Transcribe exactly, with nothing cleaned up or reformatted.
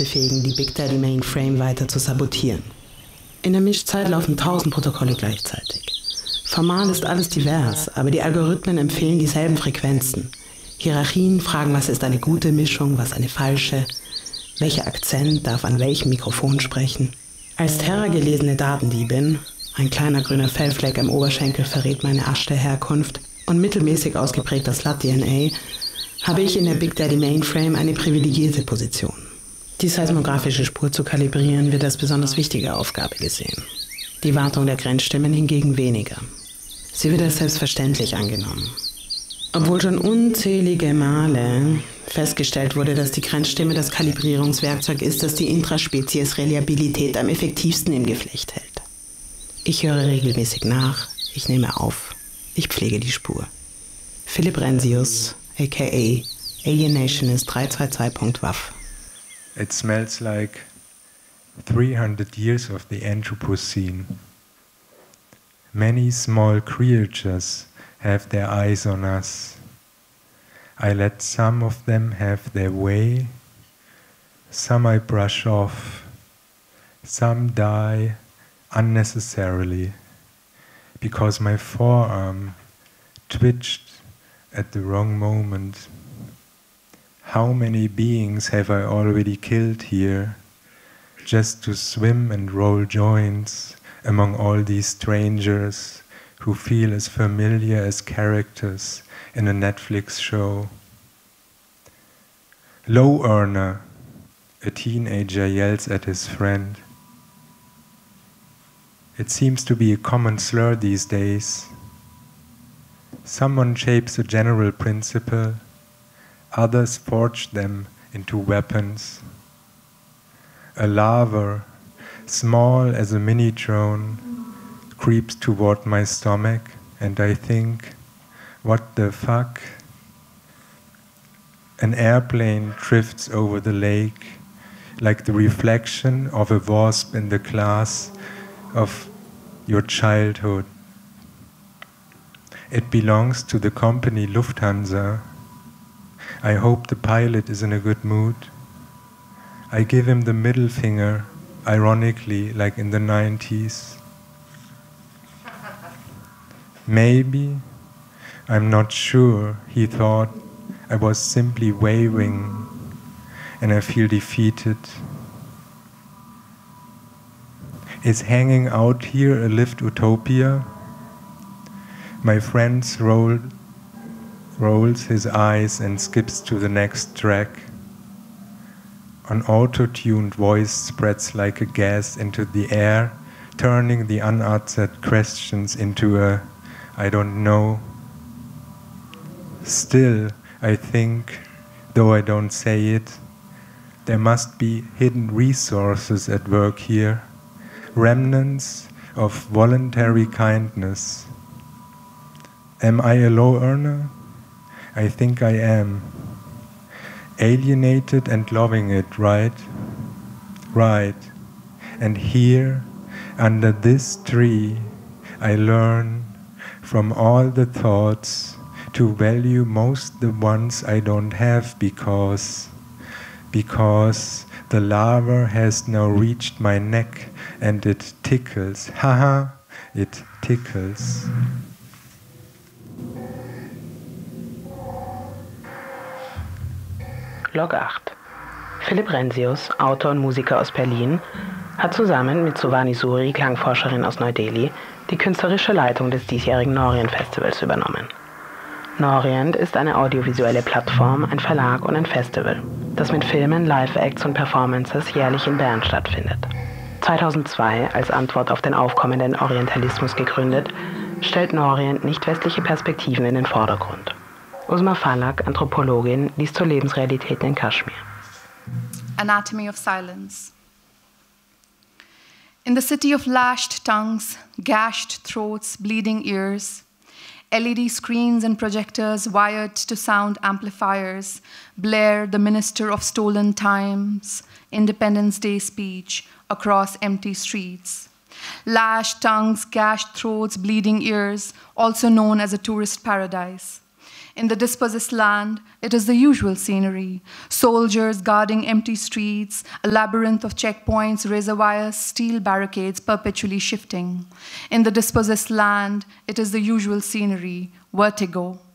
befähigen, die Big Daddy Mainframe weiter zu sabotieren. In der Mischzeit laufen tausend Protokolle gleichzeitig. Formal ist alles divers, aber die Algorithmen empfehlen dieselben Frequenzen. Hierarchien fragen, was ist eine gute Mischung, was eine falsche, welcher Akzent darf an welchem Mikrofon sprechen. Als terrorgelesene Datendiebin, ein kleiner grüner Fellfleck am Oberschenkel verrät meine Asche Herkunft und mittelmäßig ausgeprägter Slut-D N A, habe ich in der Big Daddy Mainframe eine privilegierte Position. Die seismografische Spur zu kalibrieren wird als besonders wichtige Aufgabe gesehen. Die Wartung der Grenzstimmen hingegen weniger. Sie wird als selbstverständlich angenommen. Obwohl schon unzählige Male festgestellt wurde, dass die Grenzstimme das Kalibrierungswerkzeug ist, das die Intraspezies-Reliabilität am effektivsten im Geflecht hält. Ich höre regelmäßig nach, ich nehme auf, ich pflege die Spur. Philipp Renzius, aka Alienationist drei zwei zwei Punkt waff. It smells like three hundred years of the Anthropocene. Many small creatures have their eyes on us. I let some of them have their way, some I brush off, some die unnecessarily because my forearm twitched at the wrong moment. How many beings have I already killed here, just to swim and roll joints among all these strangers who feel as familiar as characters in a Netflix show? Low earner, a teenager yells at his friend. It seems to be a common slur these days. Someone shapes a general principle, others forge them into weapons. A larva, small as a mini drone, creeps toward my stomach, and I think, what the fuck? An airplane drifts over the lake, like the reflection of a wasp in the glass of your childhood. It belongs to the company Lufthansa. I hope the pilot is in a good mood. I give him the middle finger, ironically, like in the nineties. Maybe, I'm not sure, he thought I was simply waving, and I feel defeated. Is hanging out here a lived utopia? My friend roll, rolls his eyes and skips to the next track. An auto-tuned voice spreads like a gas into the air, turning the unanswered questions into a I don't know. Still, I think, though I don't say it, there must be hidden resources at work here, remnants of voluntary kindness. Am I a low earner? I think I am. Alienated and loving it, right? Right. And here, under this tree, I learn from all the thoughts to value most the ones I don't have because, because the lava has now reached my neck and it tickles. Haha, it tickles. Log acht. Philipp Renzius, Autor und Musiker aus Berlin, hat zusammen mit Suvani Suri, Klangforscherin aus Neu-Delhi, die künstlerische Leitung des diesjährigen Norient-Festivals übernommen. Norient ist eine audiovisuelle Plattform, ein Verlag und ein Festival, das mit Filmen, Live-Acts und Performances jährlich in Bern stattfindet. zweitausendzwei als Antwort auf den aufkommenden Orientalismus gegründet, stellt Norient nicht-westliche Perspektiven in den Vordergrund. Uzma Falak, Anthropologin, liest zur Lebensrealität in Kaschmir. Anatomy of Silence. In the city of lashed tongues, gashed throats, bleeding ears, L E D screens and projectors wired to sound amplifiers blare the Minister of Stolen Time's Independence Day speech across empty streets. Lashed tongues, gashed throats, bleeding ears, also known as a tourist paradise. In the dispossessed land, it is the usual scenery. Soldiers guarding empty streets, a labyrinth of checkpoints, razor wires, steel barricades perpetually shifting. In the dispossessed land, it is the usual scenery, vertigo,